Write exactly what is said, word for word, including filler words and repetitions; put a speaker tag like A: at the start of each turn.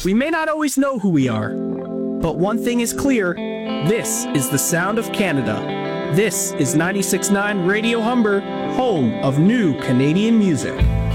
A: We may not always know who we are, but one thing is clear. This is the sound of Canada. This is ninety-six point nine Radio Humber, home of new Canadian music.